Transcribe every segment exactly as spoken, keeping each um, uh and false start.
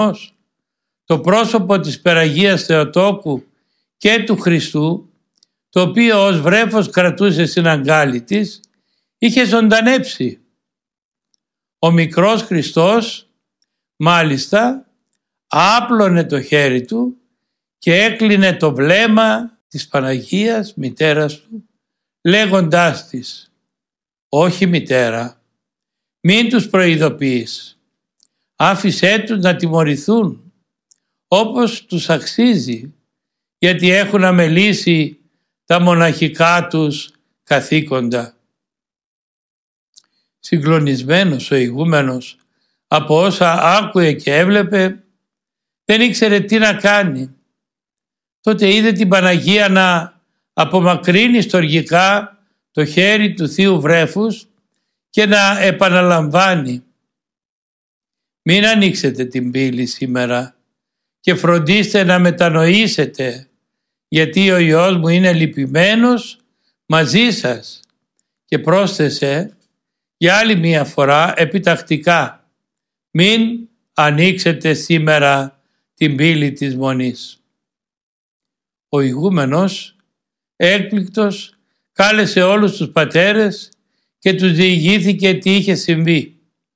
το πρόσωπο της Περαγίας Θεοτόκου και του Χριστού, το οποίο ως βρέφος κρατούσε στην αγκάλη της, είχε ζωντανέψει. Ο μικρός Χριστός μάλιστα άπλωνε το χέρι του και έκλεινε το βλέμμα της Παναγίας μητέρας του, λέγοντάς της: «Όχι, μητέρα, μην τους προειδοποιείς, άφησέ τους να τιμωρηθούν όπως τους αξίζει, γιατί έχουν αμελήσει τα μοναχικά τους καθήκοντα». Συγκλονισμένος ο ηγούμενος από όσα άκουε και έβλεπε, δεν ήξερε τι να κάνει. Τότε είδε την Παναγία να απομακρύνει στοργικά το χέρι του Θείου Βρέφους και να επαναλαμβάνει: «Μην ανοίξετε την πύλη σήμερα και φροντίστε να μετανοήσετε, γιατί ο Υιός μου είναι λυπημένος μαζί σας». Και πρόσθεσε για άλλη μία φορά επιτακτικά: «Μην ανοίξετε σήμερα την πύλη της Μονής». Ο ηγούμενος, έκπληκτος, κάλεσε όλους τους πατέρες και τους διηγήθηκε τι είχε συμβεί.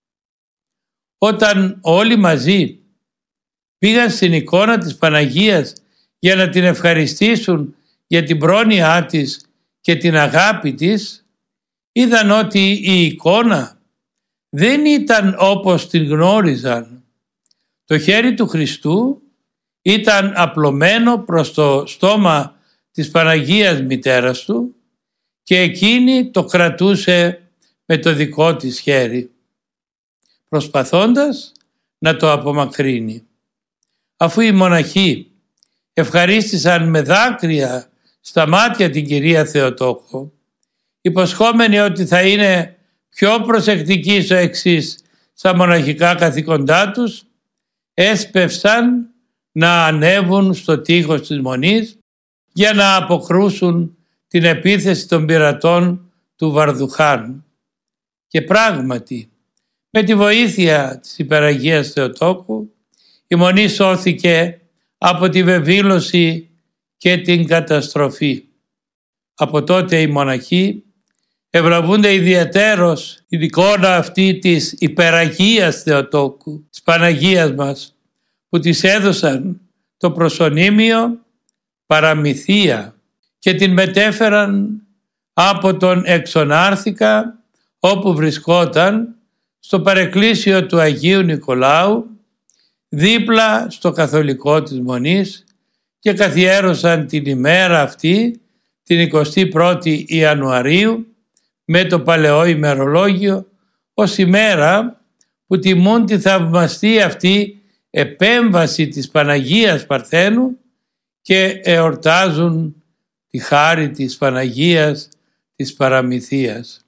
Όταν όλοι μαζί πήγαν στην εικόνα της Παναγίας για να την ευχαριστήσουν για την πρόνοιά της και την αγάπη της, είδαν ότι η εικόνα δεν ήταν όπως την γνώριζαν. Το χέρι του Χριστού ήταν απλωμένο προς το στόμα της Παναγίας μητέρας του και εκείνη το κρατούσε με το δικό της χέρι, προσπαθώντας να το απομακρύνει. Αφού οι μοναχοί ευχαρίστησαν με δάκρυα στα μάτια την Κυρία Θεοτόκο, υποσχόμενοι ότι θα είναι πιο προσεκτικοί στο εξής στα μοναχικά καθήκοντά τους, έσπευσαν να ανέβουν στο τείχος της Μονής για να αποκρούσουν την επίθεση των πειρατών του Βαρδουχάν. Και πράγματι, με τη βοήθεια της Υπεραγίας Θεοτόκου, η Μονή σώθηκε από τη βεβήλωση και την καταστροφή. Από τότε οι μοναχοί ευλαβούνται ιδιαιτέρως την εικόνα αυτή της Υπεραγίας Θεοτόκου, της Παναγίας μας, που της έδωσαν το προσωνύμιο Παραμυθία και την μετέφεραν από τον Εξονάρθηκα, όπου βρισκόταν στο παρεκκλήσιο του Αγίου Νικολάου, δίπλα στο καθολικό της Μονής, και καθιέρωσαν την ημέρα αυτή, την εικοστή πρώτη Ιανουαρίου, με το παλαιό ημερολόγιο, ως ημέρα που τιμούν τη θαυμαστή αυτή επέμβαση της Παναγίας Παρθένου και εορτάζουν τη χάρη της Παναγίας της Παραμυθίας.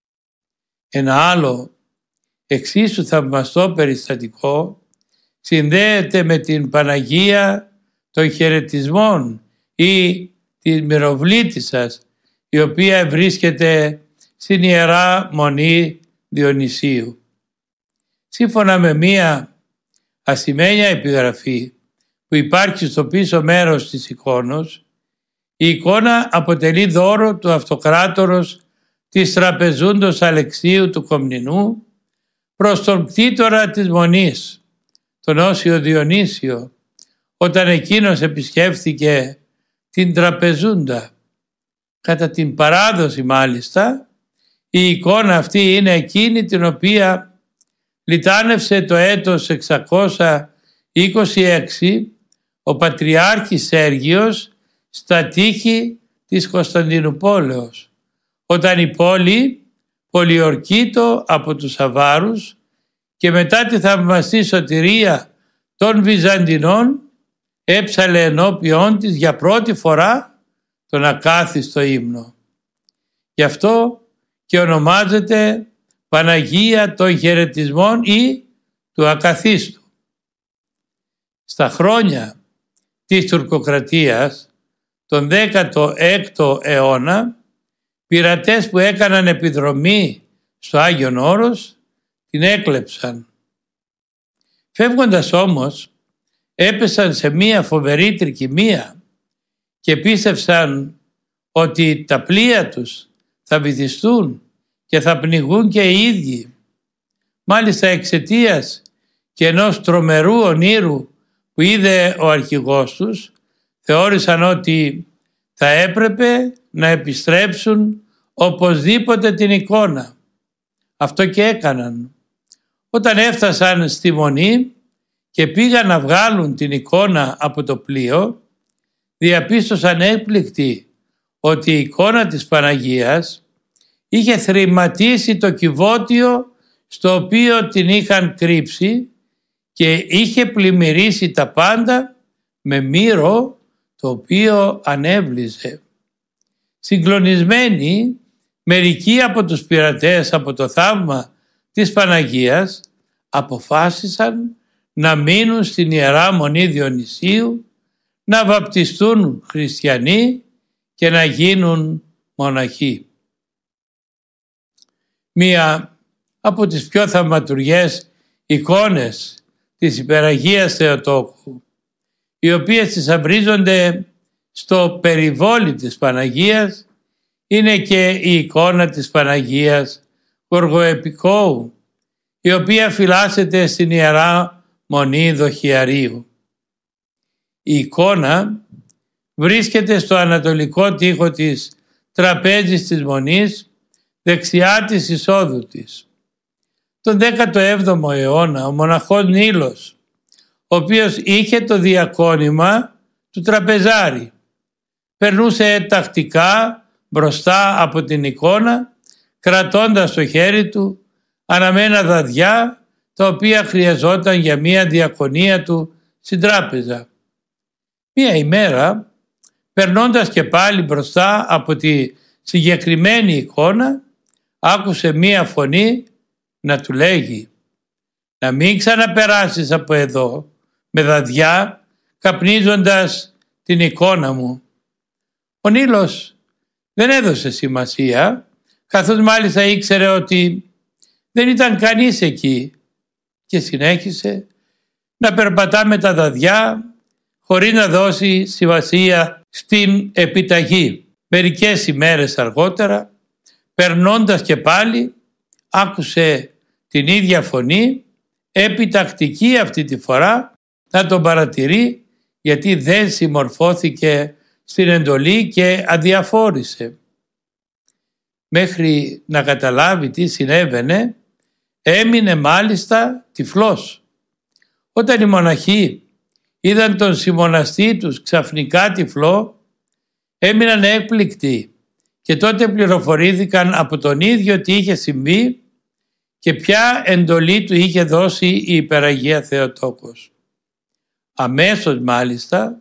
Ένα άλλο εξίσου θαυμαστό περιστατικό συνδέεται με την Παναγία των Χαιρετισμών ή της Μυροβλήτισσας, η οποία βρίσκεται στην Ιερά Μονή Διονυσίου. Σύμφωνα με μία ασημένια επιγραφή που υπάρχει στο πίσω μέρος της εικόνος, η εικόνα αποτελεί δώρο του αυτοκράτορος της τραπεζούντος Αλεξίου του Κομνηνού προς τον κτήτορα της Μονής, τον Όσιο Διονύσιο, όταν εκείνος επισκέφθηκε την τραπεζούντα. Κατά την παράδοση μάλιστα, η εικόνα αυτή είναι εκείνη την οποία λιτάνευσε το έτος εξακόσια είκοσι έξι ο Πατριάρχης Σέργιος στα τείχη της Κωνσταντινουπόλεως, όταν η πόλη πολιορκείτο από τους Αβάρους και μετά τη θαυμαστή σωτηρία των Βυζαντινών έψαλε ενώπιόν της για πρώτη φορά τον ακάθιστο ύμνο. Γι' αυτό και ονομάζεται Παναγία των Χαιρετισμών ή του Ακαθίστου. Στα χρόνια της τουρκοκρατίας, τον δέκατο έκτο αιώνα, πειρατές που έκαναν επιδρομή στο Άγιον Όρος την έκλεψαν. Φεύγοντας όμως έπεσαν σε μία φοβερή τρικυμία και πίστευσαν ότι τα πλοία τους θα βυθιστούν και θα πνιγούν και οι ίδιοι. Μάλιστα εξαιτίας και ενός τρομερού ονείρου που είδε ο αρχηγός τους, θεώρησαν ότι θα έπρεπε να επιστρέψουν οπωσδήποτε την εικόνα. Αυτό και έκαναν. Όταν έφτασαν στη Μονή και πήγαν να βγάλουν την εικόνα από το πλοίο, διαπίστωσαν έκπληκτοι ότι η εικόνα της Παναγίας είχε θρηματίσει το κυβότιο στο οποίο την είχαν κρύψει και είχε πλημμυρίσει τα πάντα με μύρο το οποίο ανέβλυζε. Συγκλονισμένοι, μερικοί από τους πειρατές από το θαύμα της Παναγίας αποφάσισαν να μείνουν στην Ιερά Μονή Διονυσίου, να βαπτιστούν χριστιανοί και να γίνουν μοναχοί. Μία από τις πιο θαυματουργές εικόνες της Υπεραγίας Θεοτόκου, οι οποίες θησαυρίζονται στο περιβόλι της Παναγίας, είναι και η εικόνα της Παναγίας Γοργοεπικόου, η οποία φυλάσσεται στην Ιερά Μονή Δοχιαρίου. Η εικόνα βρίσκεται στο ανατολικό τοίχο της τραπέζης της Μονής, δεξιά της εισόδου της. Τον δέκατο έβδομο αιώνα ο μοναχός Νήλος, ο οποίος είχε το διακόνημα του τραπεζάρη, περνούσε τακτικά μπροστά από την εικόνα, κρατώντας στο χέρι του αναμένα δαδιά, τα οποία χρειαζόταν για μία διακονία του στην τράπεζα. Μία ημέρα, περνώντας και πάλι μπροστά από τη συγκεκριμένη εικόνα, άκουσε μία φωνή να του λέγει «Να μην ξαναπεράσεις από εδώ με δαδιά, καπνίζοντας την εικόνα μου». Ο Νήλος δεν έδωσε σημασία, καθώς μάλιστα ήξερε ότι δεν ήταν κανείς εκεί, και συνέχισε να περπατά με τα δαδιά χωρίς να δώσει σημασία στην επιταγή. Μερικές ημέρες αργότερα, περνώντας και πάλι, άκουσε την ίδια φωνή, επιτακτική αυτή τη φορά, να τον παρατηρεί, γιατί δεν συμμορφώθηκε στην εντολή και αδιαφόρησε. Μέχρι να καταλάβει τι συνέβαινε, έμεινε μάλιστα τυφλός. Όταν οι μοναχοί είδαν τον συμμοναστή τους ξαφνικά τυφλό, έμειναν έκπληκτοι και τότε πληροφορήθηκαν από τον ίδιο τι είχε συμβεί και ποια εντολή του είχε δώσει η Υπεραγία Θεοτόκος. Αμέσως μάλιστα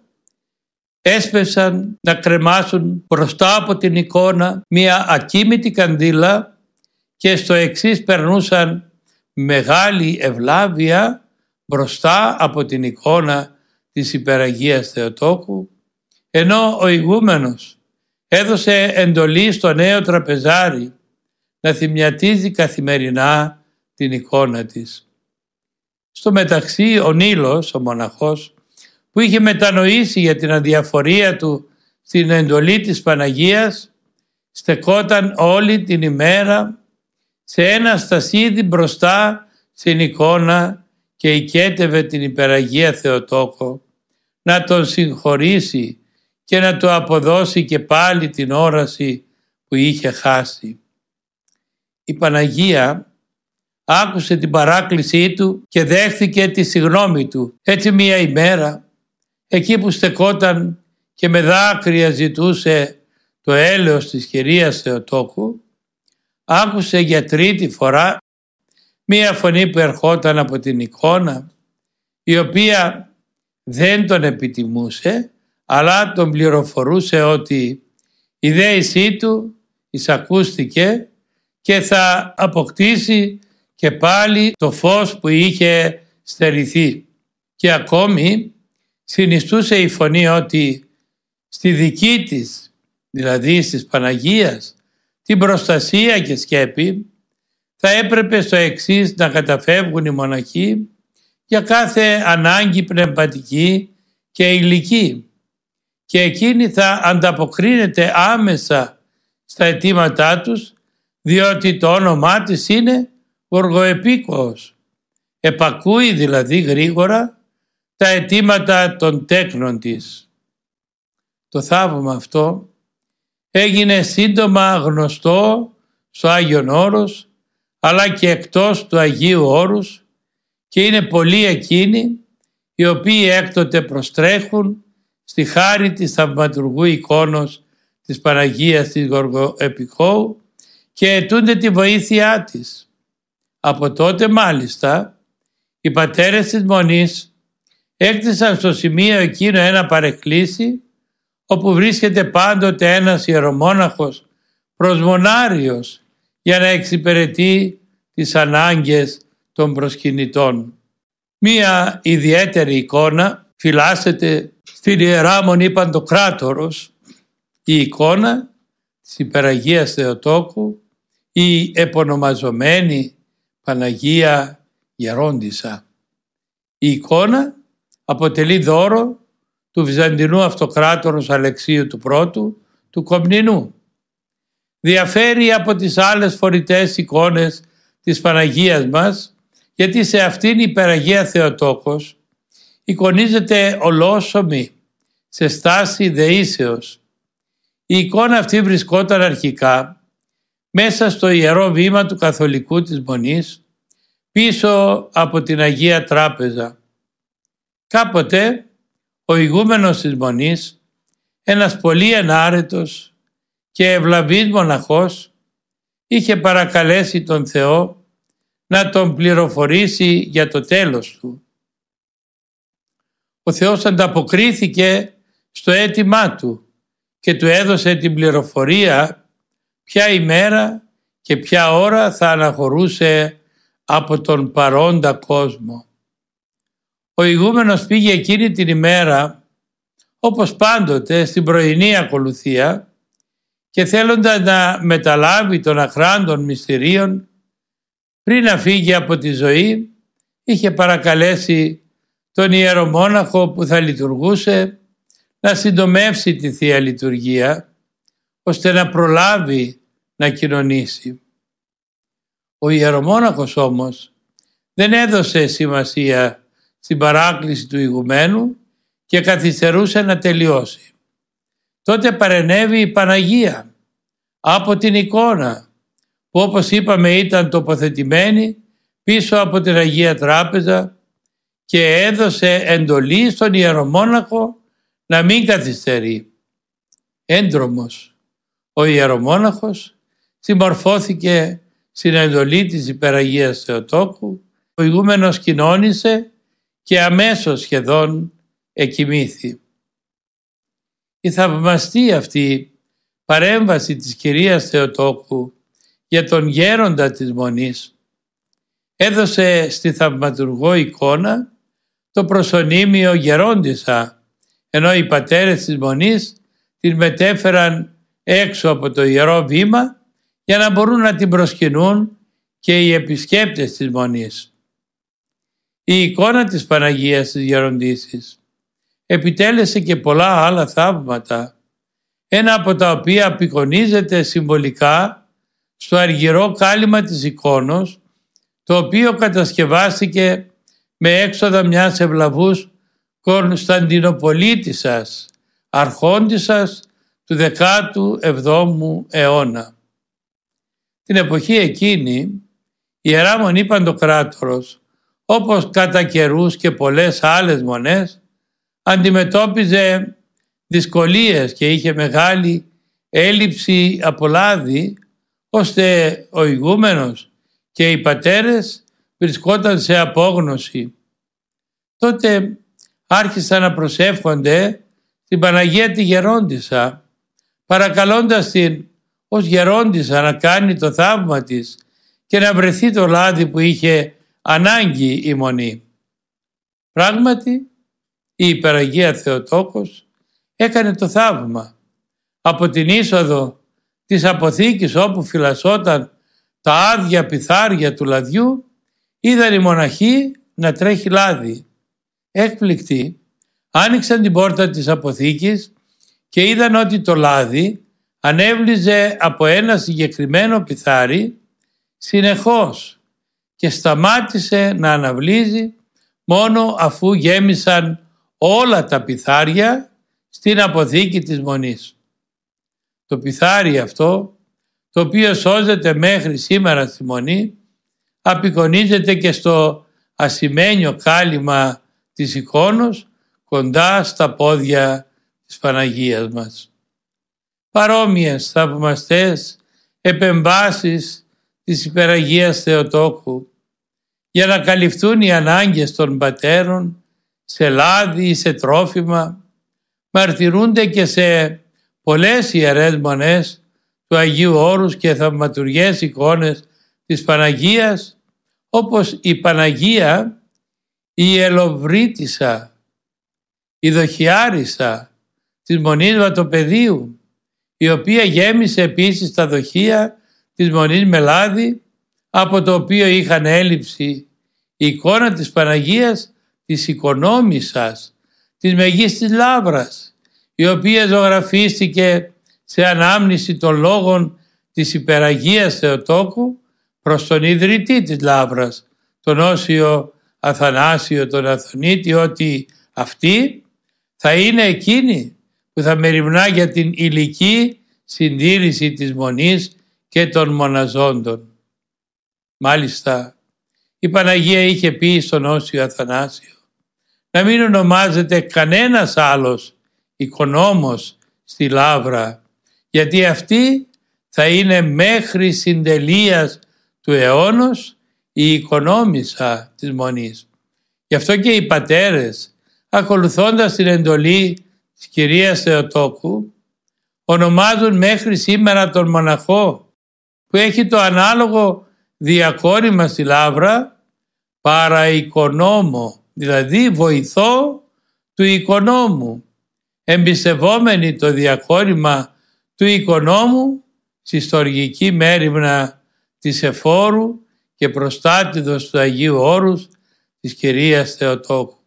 έσπευσαν να κρεμάσουν μπροστά από την εικόνα μία ακίμητη καντήλα και στο εξής περνούσαν μεγάλη ευλάβεια μπροστά από την εικόνα της Υπεραγίας Θεοτόκου, ενώ ο ηγούμενος έδωσε εντολή στο νέο τραπεζάρι να θυμιατίζει καθημερινά την εικόνα της. Στο μεταξύ ο Νήλος, ο μοναχός, που είχε μετανοήσει για την αδιαφορία του στην εντολή της Παναγίας, στεκόταν όλη την ημέρα σε ένα στασίδι μπροστά στην εικόνα και οικέτευε την Υπεραγία Θεοτόκο να τον συγχωρήσει και να του αποδώσει και πάλι την όραση που είχε χάσει. Η Παναγία άκουσε την παράκλησή του και δέχθηκε τη συγγνώμη του. Έτσι μία ημέρα, εκεί που στεκόταν και με δάκρυα ζητούσε το έλεος της Κυρίας Θεοτόκου, άκουσε για τρίτη φορά μία φωνή που ερχόταν από την εικόνα, η οποία δεν τον επιτιμούσε, αλλά τον πληροφορούσε ότι η δέησή του εισακούστηκε και θα αποκτήσει και πάλι το φως που είχε στερηθεί. Και ακόμη συνιστούσε η φωνή ότι στη δική της, δηλαδή της Παναγίας, την προστασία και σκέπη, θα έπρεπε στο εξής να καταφεύγουν οι μοναχοί για κάθε ανάγκη πνευματική και υλική και εκείνη θα ανταποκρίνεται άμεσα στα αιτήματά τους, διότι το όνομά της είναι γοργοεπίκοος. Επακούει δηλαδή γρήγορα τα αιτήματα των τέκνων της. Το θαύμα αυτό έγινε σύντομα γνωστό στο Άγιον Όρος, αλλά και εκτός του Αγίου Όρους, και είναι πολλοί εκείνοι οι οποίοι έκτοτε προστρέχουν στη χάρη της θαυματουργού εικόνος της Παναγίας της Γοργοεπικόου και αιτούνται τη βοήθειά της. Από τότε μάλιστα οι πατέρες της Μονής έκτισαν στο σημείο εκείνο ένα παρεκκλήσι όπου βρίσκεται πάντοτε ένας ιερομόναχος προσμονάριος για να εξυπηρετεί τις ανάγκες των προσκυνητών. Μία ιδιαίτερη εικόνα φυλάσσεται στην Ιερά Μονή Παντοκράτορος, η εικόνα της Υπεραγίας Θεοτόκου, η επωνομαζομένη Παναγία Γερόντισσα. Η εικόνα αποτελεί δώρο του Βυζαντινού Αυτοκράτορος Αλεξίου του Πρώτου του Κομνηνού. Διαφέρει από τις άλλες φορητές εικόνες της Παναγίας μας, γιατί σε αυτήν η Υπεραγία Θεοτόκος εικονίζεται ολόσωμη σε στάση δεήσεως. Η εικόνα αυτή βρισκόταν αρχικά μέσα στο Ιερό Βήμα του Καθολικού της Μονής, πίσω από την Αγία Τράπεζα. Κάποτε ο ηγούμενος της Μονής, ένας πολύ ενάρετος και ευλαβής μοναχός, είχε παρακαλέσει τον Θεό να τον πληροφορήσει για το τέλος του. Ο Θεός ανταποκρίθηκε στο αίτημά του και του έδωσε την πληροφορία ποια ημέρα και ποια ώρα θα αναχωρούσε από τον παρόντα κόσμο. Ο ηγούμενος πήγε εκείνη την ημέρα, όπως πάντοτε, στην πρωινή ακολουθία και θέλοντας να μεταλάβει των αχράντων μυστηρίων, πριν να φύγει από τη ζωή, είχε παρακαλέσει τον ιερομόναχο που θα λειτουργούσε να συντομεύσει τη Θεία Λειτουργία, ώστε να προλάβει να κοινωνήσει. Ο ιερομόναχος όμως δεν έδωσε σημασία στην παράκληση του ηγουμένου και καθυστερούσε να τελειώσει. Τότε παρενέβη η Παναγία από την εικόνα που, όπως είπαμε, ήταν τοποθετημένη πίσω από την Αγία Τράπεζα και έδωσε εντολή στον ιερομόναχο να μην καθυστερεί. Έντρομος ο ιερομόναχος συμμορφώθηκε στην εντολή της Υπεραγίας Θεοτόκου, ο ηγούμενος κοινώνησε και αμέσως σχεδόν εκοιμήθη. Η θαυμαστή αυτή παρέμβαση της Κυρίας Θεοτόκου για τον γέροντα της Μονής έδωσε στη θαυματουργό εικόνα το προσωνύμιο Γερόντισσα, ενώ οι πατέρες της Μονής την μετέφεραν έξω από το Ιερό Βήμα για να μπορούν να την προσκυνούν και οι επισκέπτες της Μονής. Η εικόνα της Παναγίας της Γεροντίσσης επιτέλεσε και πολλά άλλα θαύματα, ένα από τα οποία απεικονίζεται συμβολικά στο αργυρό κάλυμα της εικόνος, το οποίο κατασκευάστηκε με έξοδα μιας ευλαβούς Κωνσταντινοπολίτισσας, αρχόντισσας του δεκάτου εβδόμου αιώνα. Την εποχή εκείνη η Ιερά Μονή Παντοκράτορος, όπως κατά καιρούς και πολλές άλλες μονές, αντιμετώπιζε δυσκολίες και είχε μεγάλη έλλειψη από λάδι, ώστε ο ηγούμενος και οι πατέρες βρισκόταν σε απόγνωση. Τότε άρχισαν να προσεύχονται την Παναγία τη Γερόντισσα, παρακαλώντας την ως Γερόντισσα να κάνει το θαύμα της και να βρεθεί το λάδι που είχε ανάγκη η Μονή. Πράγματι, η Υπεραγία Θεοτόκος έκανε το θαύμα. Από την είσοδο της αποθήκης όπου φυλασσόταν τα άδεια πιθάρια του λαδιού, είδαν οι μοναχοί να τρέχει λάδι. Έκπληκτοι, άνοιξαν την πόρτα της αποθήκης και είδαν ότι το λάδι ανέβλυζε από ένα συγκεκριμένο πιθάρι συνεχώς και σταμάτησε να αναβλύζει μόνο αφού γέμισαν όλα τα πιθάρια στην αποθήκη της Μονής. Το πιθάρι αυτό, το οποίο σώζεται μέχρι σήμερα στη Μονή, απεικονίζεται και στο ασημένιο κάλυμα της εικόνος κοντά στα πόδια της Παναγίας μας. Παρόμοιες θαυμαστές επεμβάσεις της Υπεραγίας Θεοτόκου για να καλυφθούν οι ανάγκες των πατέρων σε λάδι ή σε τρόφιμα μαρτυρούνται και σε πολλές ιερές μονές του Αγίου Όρους και θαυματουργές εικόνες της Παναγίας, όπως η Παναγία, η Ελοβρίτισσα, η Δοχιάρισα της Μονής Βατοπεδίου, η οποία γέμισε επίσης τα δοχεία της Μονής με λάδι, από το οποίο είχαν έλλειψη. Η εικόνα της Παναγίας της Οικονόμισσας, της Μεγίστης Λαύρας, η οποία ζωγραφίστηκε σε ανάμνηση των λόγων της Υπεραγίας Θεοτόκου προς τον ιδρυτή της Λαύρας, τον Όσιο Αθανάσιο τον Αθωνίτη, ότι αυτή θα είναι εκείνη που θα μεριμνά για την υλική συντήρηση της Μονής και των μοναζόντων. Μάλιστα, η Παναγία είχε πει στον Όσιο Αθανάσιο να μην ονομάζεται κανένας άλλος οικονόμος στη Λαύρα, γιατί αυτή θα είναι μέχρι συντελείας του αιώνος η οικονόμισσα της Μονής. Γι' αυτό και οι πατέρες, ακολουθώντας την εντολή της Κυρίας Θεοτόκου, ονομάζουν μέχρι σήμερα τον μοναχό που έχει το ανάλογο διακόρημα στη Λαύρα παραοικονόμο, δηλαδή βοηθό του οικονόμου, εμπιστευόμενοι το διακόρημα του οικονόμου στη στοργική μέριμνα της εφόρου και προστάτηδος του Αγίου Όρους της Κυρίας Θεοτόκου.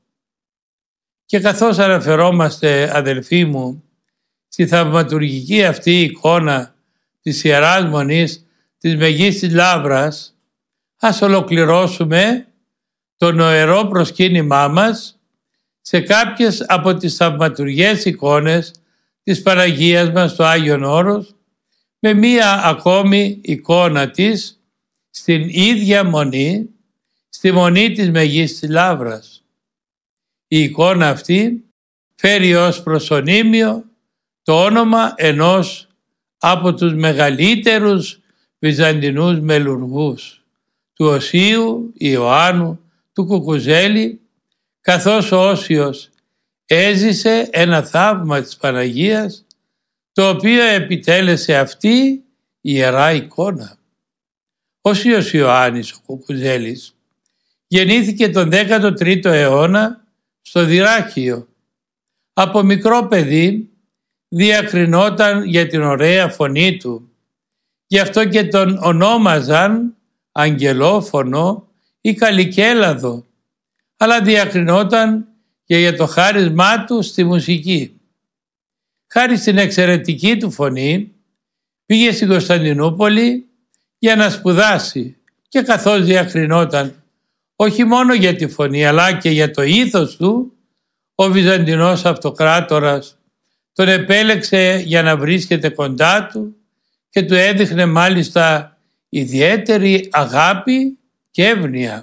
Και καθώς αναφερόμαστε, αδελφοί μου, στη θαυματουργική αυτή εικόνα της Ιεράς Μονής της Μεγίστης Λαύρας, ας ολοκληρώσουμε το νοερό προσκύνημά μας σε κάποιες από τις θαυματουργές εικόνες της Παναγίας μας στο Άγιον Όρος, με μία ακόμη εικόνα της στην ίδια Μονή, στη Μονή της Μεγίστης Λαύρας. Η εικόνα αυτή φέρει ως προσωνύμιο το όνομα ενός από τους μεγαλύτερους βυζαντινούς μελουργούς, του Οσίου Ιωάννου του Κουκουζέλη, καθώς ο Όσιος έζησε ένα θαύμα της Παναγίας, το οποίο επιτέλεσε αυτή η Ιερά εικόνα. Όσιος Ιωάννης ο Κουκουζέλης γεννήθηκε τον δέκατο τρίτο αιώνα στο Δυράκιο. Από μικρό παιδί διακρινόταν για την ωραία φωνή του, γι' αυτό και τον ονόμαζαν Αγγελόφωνο ή Καλικέλαδο, αλλά διακρινόταν και για το χάρισμά του στη μουσική. Χάρη στην εξαιρετική του φωνή πήγε στην Κωνσταντινούπολη για να σπουδάσει, και καθώς διακρινόταν όχι μόνο για τη φωνή αλλά και για το ήθος του, ο Βυζαντινός Αυτοκράτορας τον επέλεξε για να βρίσκεται κοντά του και του έδειχνε μάλιστα ιδιαίτερη αγάπη και εύνοια.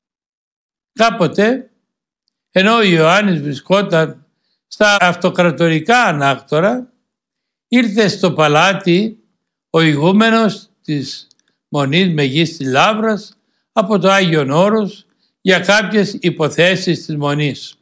Κάποτε, ενώ ο Ιωάννης βρισκόταν στα αυτοκρατορικά ανάκτορα, ήρθε στο παλάτι ο ηγούμενος της Μονής Μεγίστης Λαύρας από το Άγιον Όρος για κάποιες υποθέσεις της Μονής.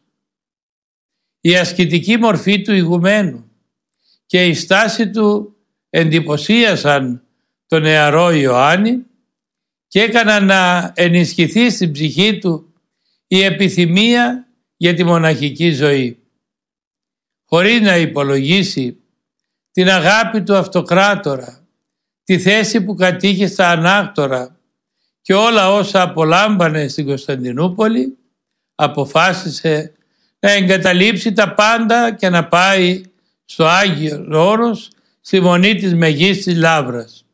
Η ασκητική μορφή του ηγουμένου και η στάση του εντυπωσίασαν τον νεαρό Ιωάννη και έκαναν να ενισχυθεί στην ψυχή του η επιθυμία για τη μοναχική ζωή. Χωρίς να υπολογίσει την αγάπη του αυτοκράτορα, τη θέση που κατήχε στα ανάκτορα και όλα όσα απολάμβανε στην Κωνσταντινούπολη, αποφάσισε να εγκαταλείψει τα πάντα και να πάει στο Άγιο Όρος, στη Μονή της Μεγής της Λαύρας.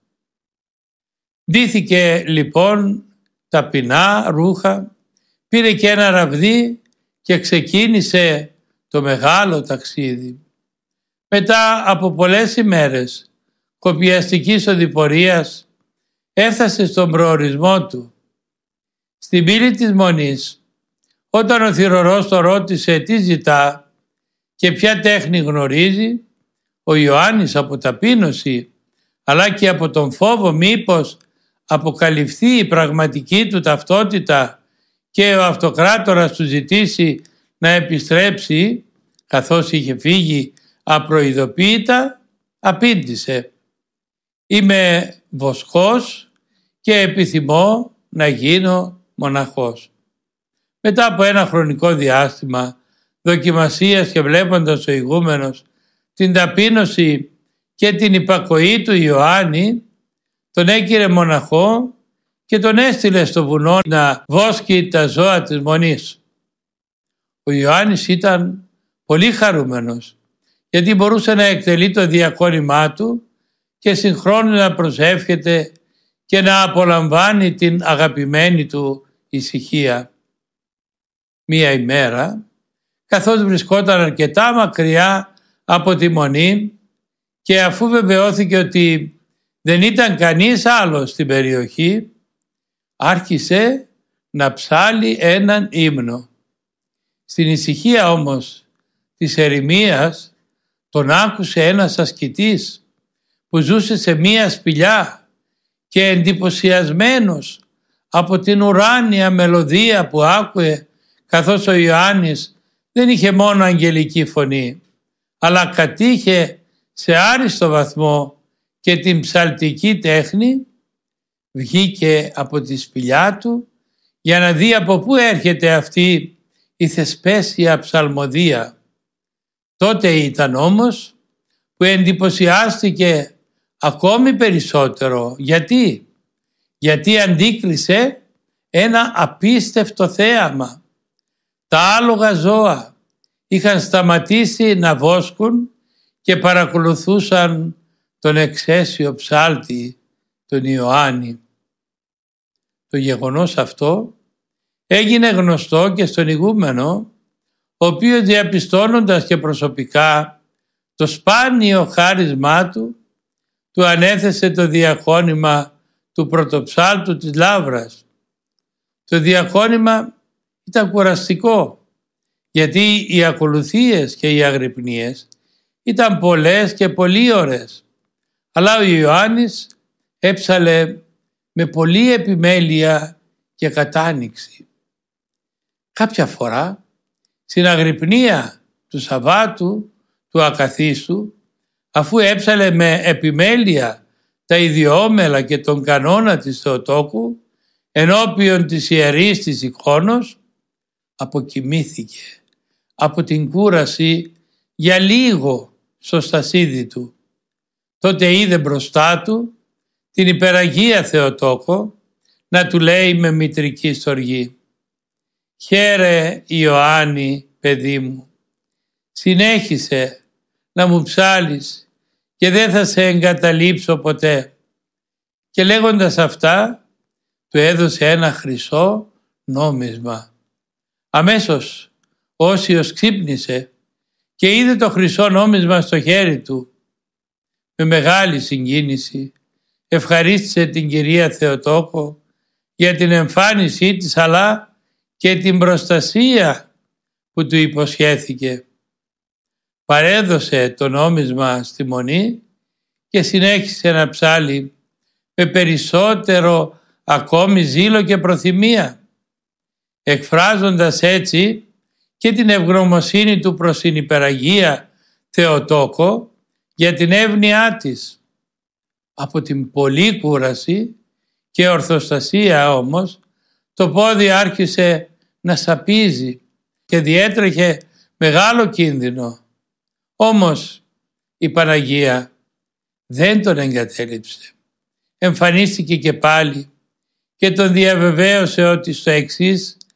Ντύθηκε λοιπόν ταπεινά ρούχα, πήρε και ένα ραβδί και ξεκίνησε το μεγάλο ταξίδι. Μετά από πολλές ημέρες κοπιαστικής οδηπορίας έφτασε στον προορισμό του. Στην πύλη της Μονής, όταν ο θυρωρός το ρώτησε τι ζητά και ποια τέχνη γνωρίζει, ο Ιωάννης από ταπείνωση αλλά και από τον φόβο μήπως αποκαλυφθεί η πραγματική του ταυτότητα και ο αυτοκράτορας του ζητήσει να επιστρέψει, καθώς είχε φύγει απροειδοποίητα, απήντησε: «Είμαι βοσχός και επιθυμώ να γίνω μοναχός». Μετά από ένα χρονικό διάστημα δοκιμασίας και βλέποντας ο ηγούμενος την ταπείνωση και την υπακοή του Ιωάννη, τον έκυρε μοναχό και τον έστειλε στο βουνό να βόσκει τα ζώα της Μονής. Ο Ιωάννης ήταν πολύ χαρούμενος, γιατί μπορούσε να εκτελεί το διακόνημά του και συγχρόνως να προσεύχεται και να απολαμβάνει την αγαπημένη του ησυχία. Μία ημέρα, καθώς βρισκόταν αρκετά μακριά από τη Μονή και αφού βεβαιώθηκε ότι δεν ήταν κανείς άλλος στην περιοχή, άρχισε να ψάλει έναν ύμνο. Στην ησυχία όμως της ερημίας τον άκουσε ένας ασκητής που ζούσε σε μία σπηλιά και εντυπωσιασμένος από την ουράνια μελωδία που άκουε, καθώς ο Ιωάννης δεν είχε μόνο αγγελική φωνή, αλλά κατήχε σε άριστο βαθμό και την ψαλτική τέχνη, βγήκε από τη σπηλιά του για να δει από πού έρχεται αυτή η θεσπέσια ψαλμοδία. Τότε ήταν όμως που εντυπωσιάστηκε ακόμη περισσότερο. Γιατί? Γιατί αντίκρισε ένα απίστευτο θέαμα. Τα άλογα ζώα είχαν σταματήσει να βόσκουν και παρακολουθούσαν τον εξαίσιο ψάλτη, τον Ιωάννη. Το γεγονός αυτό έγινε γνωστό και στον ηγούμενο, ο οποίος διαπιστώνοντας και προσωπικά το σπάνιο χάρισμά του, του ανέθεσε το διακόνημα του πρωτοψάλτου της Λαύρας. Το διακόνημα ήταν κουραστικό, γιατί οι ακολουθίες και οι αγρυπνίες ήταν πολλές και πολύ ωραίες, αλλά ο Ιωάννης έψαλε με πολλή επιμέλεια και κατάνοιξη. Κάποια φορά, στην αγρυπνία του Σαββάτου του Ακαθίστου, αφού έψαλε με επιμέλεια τα ιδιόμελα και τον κανόνα της Θεοτόκου ενώπιον της ιερής της εικόνος, αποκοιμήθηκε από την κούραση για λίγο στο στασίδι του. Τότε είδε μπροστά του την υπεραγία Θεοτόκο να του λέει με μητρική στοργή: «Χαίρε Ιωάννη, παιδί μου, συνέχισε να μου ψάλεις και δεν θα σε εγκαταλείψω ποτέ». Και λέγοντας αυτά του έδωσε ένα χρυσό νόμισμα. Αμέσως ο Όσιος ξύπνησε και είδε το χρυσό νόμισμα στο χέρι του. Με μεγάλη συγκίνηση ευχαρίστησε την κυρία Θεοτόκο για την εμφάνισή της, αλλά και την προστασία που του υποσχέθηκε. Παρέδωσε το νόμισμα στη Μονή και συνέχισε να ψάλει με περισσότερο ακόμη ζήλο και προθυμία, εκφράζοντας έτσι και την ευγνωμοσύνη του προς την υπεραγία Θεοτόκο για την εύνοιά της. Από την πολλή κούραση και ορθοστασία όμως το πόδι άρχισε να σαπίζει και διέτρεχε μεγάλο κίνδυνο. Όμως η Παναγία δεν τον εγκατέλειψε. Εμφανίστηκε και πάλι και τον διαβεβαίωσε ότι στο εξής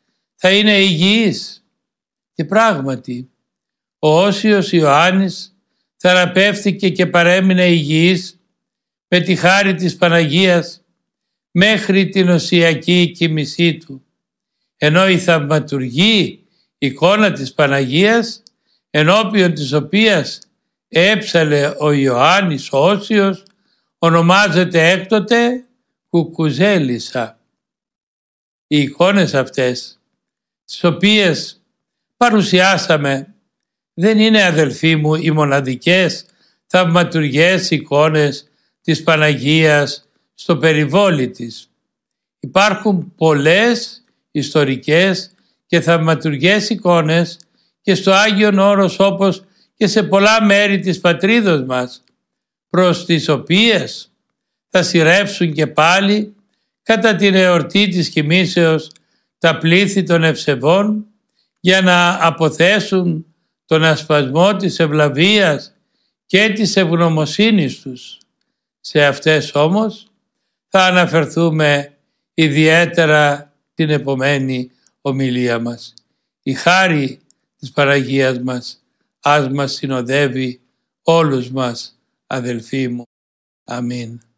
θα είναι υγιής. Και πράγματι, ο Όσιος Ιωάννης θεραπεύτηκε και παρέμεινε υγιής με τη χάρη της Παναγίας μέχρι την οσιακή κοιμησή του, ενώ η θαυματουργή εικόνα της Παναγίας, ενώπιον της οποίας έψαλε ο Ιωάννης ο Όσιος, ονομάζεται έκτοτε κουκουζέλισσα. Οι εικόνες αυτές, τις οποίες παρουσιάσαμε, δεν είναι, αδελφοί μου, οι μοναδικές θαυματουργές εικόνες της Παναγίας στο περιβόλι της. Υπάρχουν πολλές ιστορικές και θαυματουργές εικόνες και στο Άγιον Όρος, όπως και σε πολλά μέρη της πατρίδος μας, προς τις οποίες θα σειρεύσουν και πάλι κατά την εορτή της κοιμήσεως τα πλήθη των ευσεβών, για να αποθέσουν τον ασπασμό της ευλαβίας και της ευγνωμοσύνης τους. Σε αυτές όμως θα αναφερθούμε ιδιαίτερα την επομένη ομιλία μας. Η χάρη της Παναγίας μας ας μας συνοδεύει όλους μας, αδελφοί μου. Αμήν.